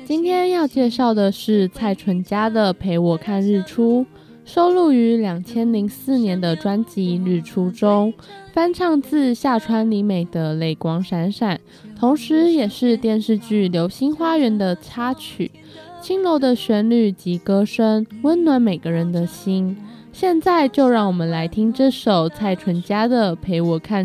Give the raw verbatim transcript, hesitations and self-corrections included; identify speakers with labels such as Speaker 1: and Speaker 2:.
Speaker 1: 今天要介绍的是蔡淳佳的《陪我看日出》，收录于两千零四年的专辑《日出》中，翻唱自夏川里美的《泪光闪闪》，同时也是电视剧《流星花园》的插曲。轻柔的旋律及歌声，温暖每个人的心。现在就让我们来听这首蔡淳佳的《陪我看